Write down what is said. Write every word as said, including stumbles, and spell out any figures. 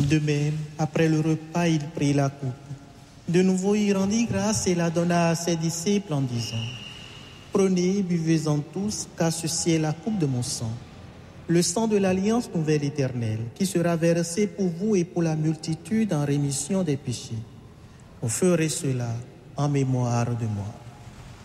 De même, après le repas, il prit la coupe. De nouveau, il rendit grâce et la donna à ses disciples en disant : « Prenez, buvez-en tous, car ceci est la coupe de mon sang, le sang de l'alliance nouvelle éternelle, qui sera versé pour vous et pour la multitude en rémission des péchés. Vous ferez cela en mémoire de moi. »